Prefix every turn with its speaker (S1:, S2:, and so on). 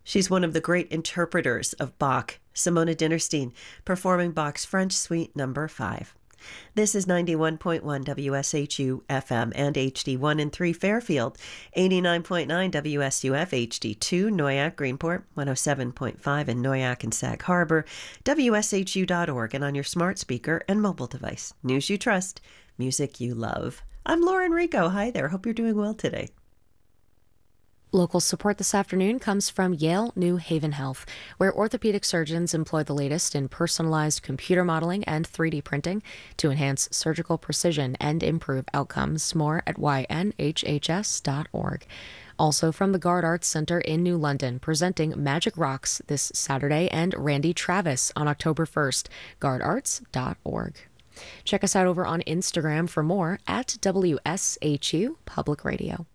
S1: She's one of the great interpreters of Bach, Simona Dinnerstein, performing Bach's French Suite Number 5. This is 91.1 WSHU FM and HD1 and 3 Fairfield, 89.9 WSUF HD2 Noyak Greenport, 107.5 in Noyak and Sag Harbor, WSHU.org, and on your smart speaker and mobile device. News you trust, music you love. I'm Lauren Rico. Hi there. Hope you're doing well today.
S2: Local support this afternoon comes from Yale New Haven Health, where orthopedic surgeons employ the latest in personalized computer modeling and 3D printing to enhance surgical precision and improve outcomes. More at ynhhs.org. Also from the Gard Arts Center in New London, presenting Magic Rocks this Saturday and Randy Travis on October 1st, gardarts.org. Check us out over on Instagram for more at WSHU Public Radio.